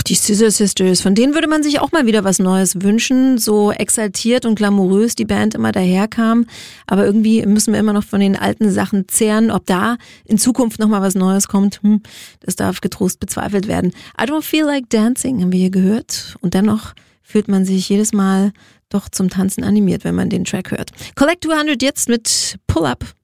die Scissor Sisters, von denen würde man sich auch mal wieder was Neues wünschen. So exaltiert und glamourös die Band immer daherkam. Aber irgendwie müssen wir immer noch von den alten Sachen zehren. Ob da in Zukunft nochmal was Neues kommt, das darf getrost bezweifelt werden. I Don't Feel Like Dancing haben wir hier gehört. Und dennoch fühlt man sich jedes Mal doch zum Tanzen animiert, wenn man den Track hört. Collect 200 jetzt mit Pull Up.